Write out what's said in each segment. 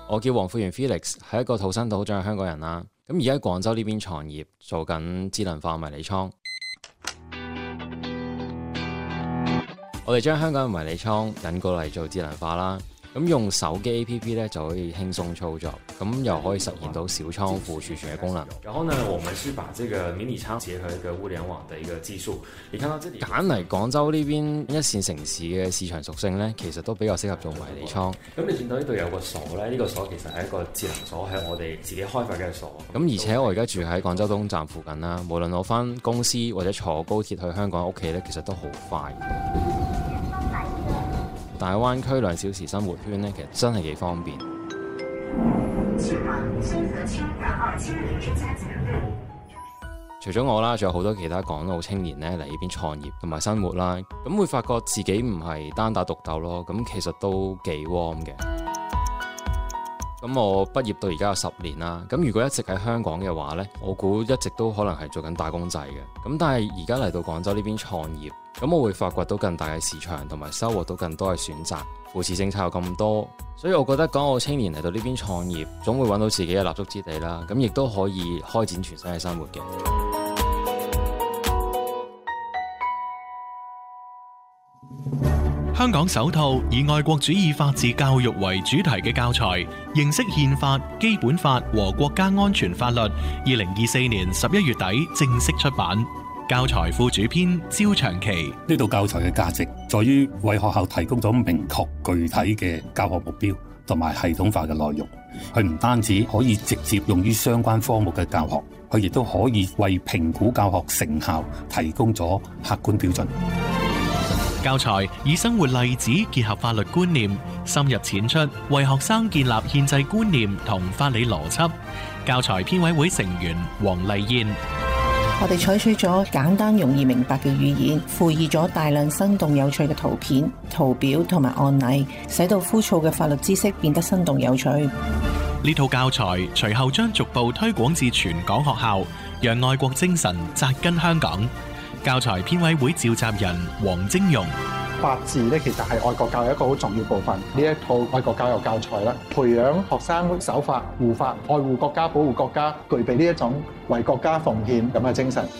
我叫黃富源 Felix， 係一個土生土長嘅香港人啦。咁而家喺廣州呢邊創業，做緊智能化迷你倉。我哋將香港嘅迷你倉引過嚟做智能化啦。咁用手機 APP 咧就可以輕鬆操作，咁又可以實現到小倉庫儲存嘅功能。然後呢，我們是把這個迷你倉結合一個物聯網的一個技術。你看到這裡揀嚟廣州呢邊一線城市嘅市場屬性呢，其實都比較適合做迷你倉。咁你見到呢度有個鎖咧，呢個鎖其實係一個智能鎖，係我哋自己開發嘅鎖。咁而且我而家住喺廣州東站附近啦，無論我返公司或者坐高鐵去香港屋企咧，其實都好快。大灣區2小時生活圈呢，其實真係幾方便。除咗我啦，仲有好多其他港澳青年呢嚟呢邊創業同埋生活啦，咁會發覺自己唔係單打獨鬥咯，咁其實都幾 warm 嘅。咁我畢業到而家有10年啦，咁如果一直喺香港嘅話呢，我估一直都可能係做緊打工仔嘅。咁但係而家嚟到廣州呢邊創業，咁我會發掘到更大嘅市場，同埋收穫到更多嘅選擇。扶持政策有咁多，所以我覺得港澳青年嚟到呢邊創業，總會揾到自己嘅立足之地啦。咁亦都可以開展全新嘅生活嘅。 香港首套以愛國主義法治教育為主題嘅教材《認識憲法、基本法和國家安全法律》，2024年11月底正式出版。教材副主編焦長期， 呢套教材嘅價值在於為學校提供咗明確具體嘅教學目標同埋系統化嘅內容。佢唔單止可以直接用於相關科目嘅教學，佢亦都可以為評估教學成效提供咗客觀標準。 教材以生活例子結合法律觀念，深入淺出，為學生建立憲制觀念同法理邏輯。教材編委會成員黃麗燕， 我哋採取咗簡單容易明白嘅語言，附以咗大量生動有趣嘅圖片、圖表同埋案例，使到枯燥嘅法律知識變得生動有趣。 呢套教材隨後將逐步推廣至全港學校，讓愛國精神扎根香港。教材編委會召集人黃晶容， 法治咧其實係愛國教育一個好重要部分。呢一套愛國教育教材啦，培養學生守法、護法、愛護國家、保護國家，具備呢一種為國家奉獻咁嘅精神。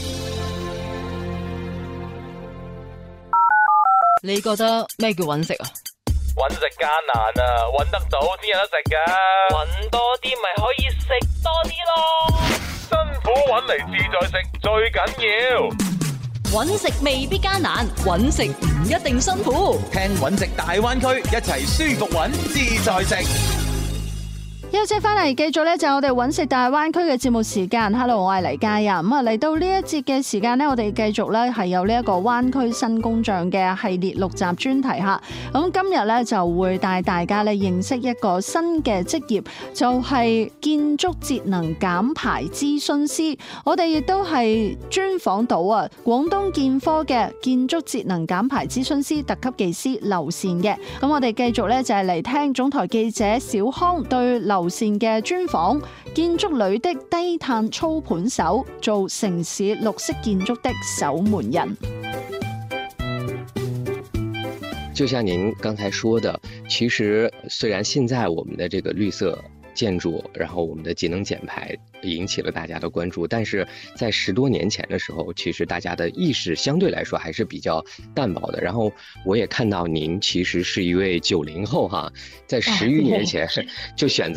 你覺得咩叫揾食啊？ 揾食艱難啊，揾得到先有得食噶。揾多啲咪可以食多啲咯。辛苦揾嚟自在食最緊要。 揾食未必艱難，揾食唔一定辛苦。 聽揾食大灣區，一齊舒服揾自在食。 休息翻嚟，繼續咧就係我哋揾食大灣區嘅節目時間。Hello， 我係黎嘉欣。咁啊，嚟到呢一節嘅時間呢，我哋繼續咧係有呢一個灣區新工匠嘅系列6集專題吓。咁今日咧就會帶大家咧認識一個新嘅職業，就係建築節能減排諮詢師。我哋亦都係專訪到啊廣東建科嘅建築節能減排諮詢師特級技師劉倩嘅。咁我哋繼續咧就係嚟聽總台記者小康對劉倩嘅專訪，建築裏的低碳操盤手，做城市綠色建築的守門人。 就像您剛才說的，其實雖然現在我們的這個綠色建築，然後我們的節能減排引起了大家的關注，但是在10多年前的時候，其實大家的意識相對來說還是比較淡薄的。然後我也看到您其實是一位90後哈，在10餘年前就選擇